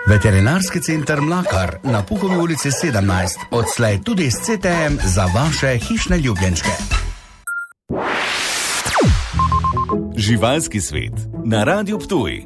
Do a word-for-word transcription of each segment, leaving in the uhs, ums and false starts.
Veterinarski center Mlakar na Puhovi ulici sedemnajst, odslej tudi s C T M za vaše hišne ljubljenčke. Živalski svet na Radiu Ptuj.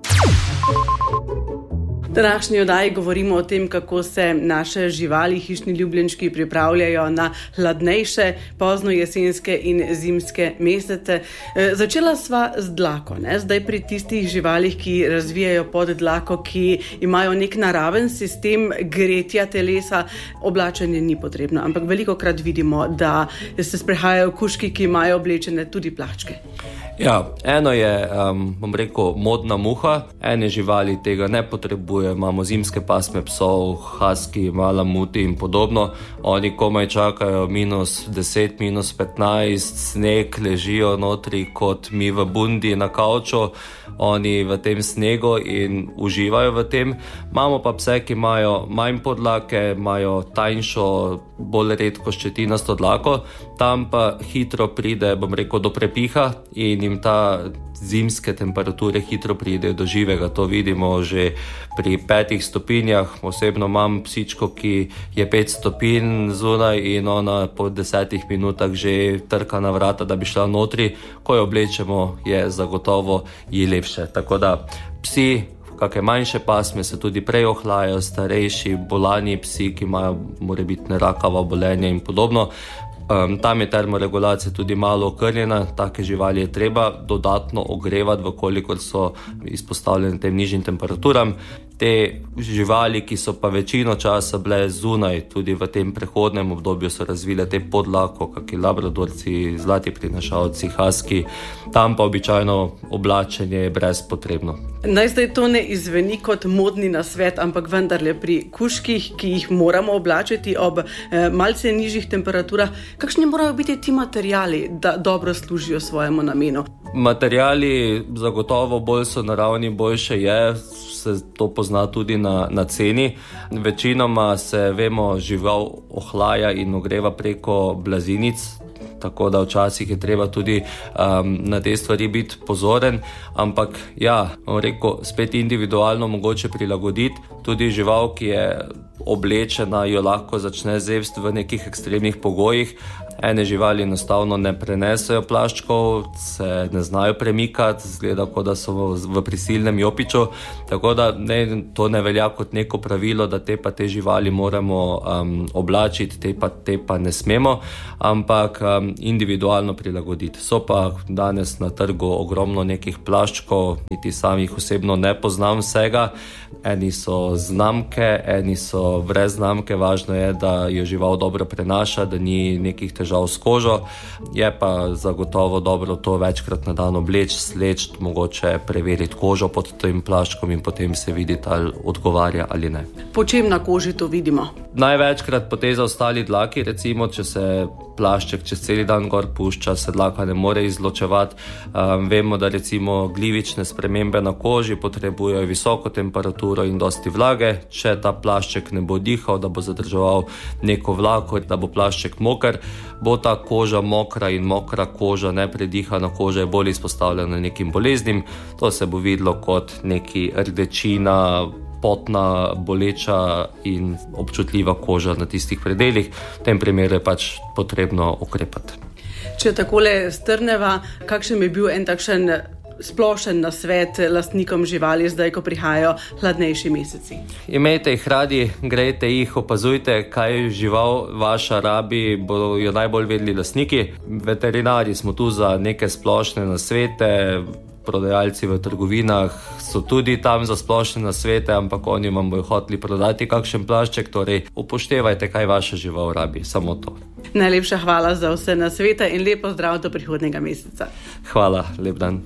V današnji oddaji govorimo o tem, kako se naše živali, hišni ljubljenčki pripravljajo na hladnejše, pozno jesenske in zimske mesece. E, začela sva z dlako, ne? Zdaj pri tistih živalih, ki razvijajo poddlako, ki imajo nek naraven sistem gretja telesa, oblačenje ni potrebno, ampak velikokrat vidimo, da se sprehajajo kužki, ki imajo oblečene tudi plaščke. Ja, eno je, um, bom rekel, modna muha, ene živali tega ne potrebuje, imamo zimske pasme psov, husky, malamuti in podobno, oni komaj čakajo minus deset, minus petnajst, sneg, ležijo notri kot mi v bundi na kavču, oni v tem snegu in uživajo v tem. Imamo pa pse, ki imajo manj podlake, imajo tanjšo, bolj redko ščetinasto dlako, tam pa hitro pride, bom rekel, do prepiha in jim ta zimske temperature hitro pride do živega. To vidimo že pri petih stopinjah. Osebno imam psičko, ki je pet stopinj zunaj in ona po desetih minutah že trka na vrata, da bi šla notri. Ko jo oblečemo, je zagotovo ji lepše. Tako da psi, kakšne manjše pasme se tudi prej ohlajajo, starejši, bolani psi, ki imajo morebitne rakava obolenja in podobno. Um, tam je termoregulacija tudi malo okrnjena, take živali je treba dodatno ogrevati, vkolikor so izpostavljene tem nižjim temperaturam. Te živali, ki so pa večino časa bile zunaj, tudi v tem prehodnem obdobju so razvile te podlako, kakšni labradorci, zlati prinašalci, husky, tam pa običajno oblačenje je brezpotrebno. Naj zdaj to ne izveni kot modni nasvet, ampak vendarle pri kužkih, ki jih moramo oblačiti ob eh, malce nižjih temperaturah, kakšni morajo biti ti materiali, da dobro služijo svojemu namenu? Materiali zagotovo bolj so naravni, boljše je, se to pozna tudi na, na ceni. Večinoma se, vemo, žival ohlaja in ogreva preko blazinic, tako da včasih je treba tudi um, na te stvari biti pozoren, ampak ja, rekel, spet individualno mogoče prilagoditi. Tudi žival, ki je oblečena, jo lahko začne zevst v nekih ekstremnih pogojih. Ene živali enostavno ne prenesejo plaščkov, se ne znajo premikati, zgleda, kot da so v, v prisilnem jopiču, tako da ne, to ne velja kot neko pravilo, da te pa te živali moramo um, oblačiti, te pa, te pa ne smemo, ampak um, individualno prilagoditi. So pa danes na trgu ogromno nekih plaščkov, niti sam jih osebno ne poznam vsega. Eni so znamke, eni so brez znamke, važno je, da jo žival dobro prenaša, da ni nekih težav s kožo, je pa zagotovo dobro to večkrat na dan obleč, sleč, mogoče preveriti kožo pod tem plaščkom in potem se videti, ali odgovarja ali ne. Po čem na koži to vidimo? Največkrat po tej zaostali dlaki, recimo, če se plašček čez celi dan gor pušča, se dlaka ne more izločevati. Um, vemo, da recimo glivične spremembe na koži potrebujejo visoko temperaturo in dosti vlage. Če ta plašček ne bo dihal, da bo zadrževal neko vlago, da bo plašček moker, bo ta koža mokra in mokra koža, nepredihana koža je bolj izpostavljena nekim boleznim. To se bo videlo kot neki rdečina, potna, boleča in občutljiva koža na tistih predelih. V tem primeru je pač potrebno ukrepati. Če takole strneva, kakšen bi bil en takšen splošen nasvet lastnikom živali zdaj, ko prihajajo hladnejši meseci? Imejte jih radi, grejte jih, opazujte, kaj žival vaša rabi, bodo jo najbolj vedeli lastniki. Veterinarji smo tu za neke splošne nasvete, prodajalci v trgovinah so tudi tam za splošne nasvete, ampak oni vam bojo hoteli prodati kakšen plašček, torej upoštevajte, kaj vaša žival rabi, samo to. Najlepša hvala za vse nasvete in lepo zdrav do prihodnjega meseca. Hvala, lep dan.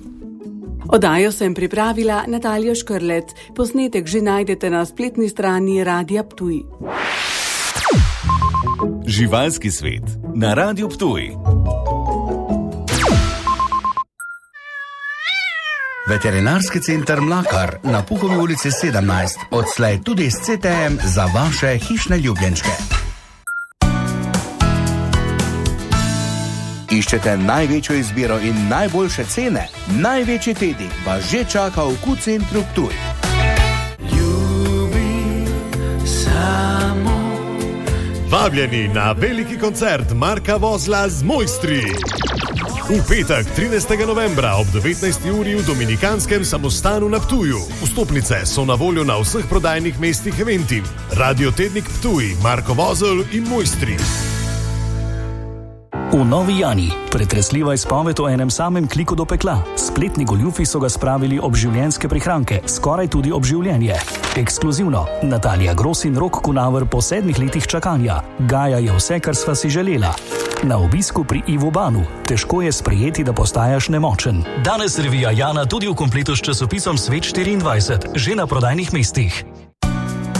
Oddajo sem pripravila Natalija Škrlec. Posnetek že najdete na spletni strani Radia Ptuj. Živalski svet na Radiu Ptuj. Veterinarski center Mlakar na Puhovi ulici sedemnajst, odslej tudi s C T M za vaše hišne ljubljenčke. Iščete največjo izbiro in najboljše cene? Največji tednik vas že čaka v Q centru Ptuj. Ljubi Vabljeni na veliki koncert Marka Vozla z Mojstri. V petek, trinajstega novembra ob devetnajsti uri v Dominikanskem samostanu na Ptuju. Vstopnice so na voljo na vseh prodajnih mestih Eventim. Radio Tednik Ptuj, Marko Vozel in Mojstri. V Novi Jani pretresljiva izpoved o enem samem kliku do pekla. Spletni goljufi so ga spravili ob življenjske prihranke, skoraj tudi ob življenje. Ekskluzivno, Natalija Gros in Rok Kunaver po sedmih letih čakanja. Gaja je vse, kar sva si želela. Na obisku pri Ivo Banu. Težko je sprejeti, da postajaš nemočen. Danes revija Jana tudi v kompletu s časopisom Svet štiriindvajset, že na prodajnih mestih.